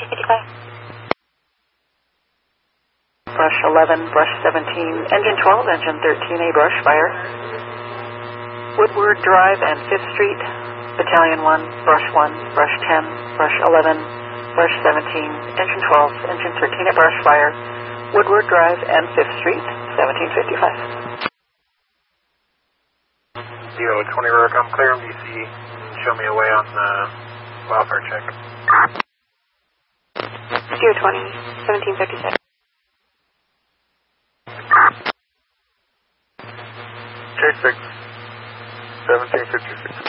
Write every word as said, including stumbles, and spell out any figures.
seventeen fifty-five. Brush eleven, brush seventeen, engine twelve, engine thirteen A, brush fire. Woodward Drive and fifth Street, Battalion one, brush one, brush ten, brush eleven, brush seventeen, engine twelve, engine thirteen A, brush fire. Woodward Drive and fifth Street, seventeen fifty-five. Zero twenty road, I'm clear on D C. Show me a way on the wildfire check. Zero twenty, seventeen fifty-six. Check six, seventeen fifty-six.